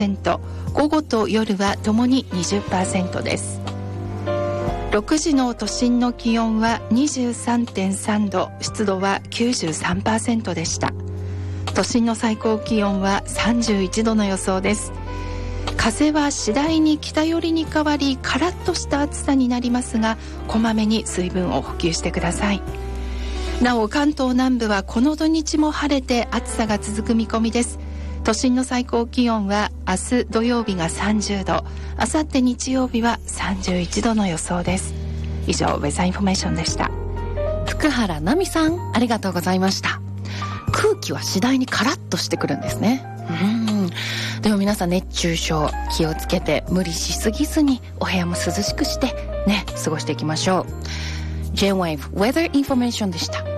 午後と夜はともに 20% です。6時の都心の気温は 23.3 度、湿度は 93% でした。都心の最高気温は31度の予想です。風は次第に北寄りに変わり、カラッとした暑さになりますが、こまめに水分を補給してください。なお関東南部はこの土日も晴れて暑さが続く見込みです。都心の最高気温は明日土曜日が30度、明後日日曜日は31度の予想です。以上、ウェザーインフォメーションでした。 福原奈美さん、ありがとうございました。空気は次第にカラッとしてくるんですね。でも皆さん熱中症気をつけて、無理しすぎずにお部屋も涼しくしてね、過ごしていきましょう。J-Wave Weather Information でした。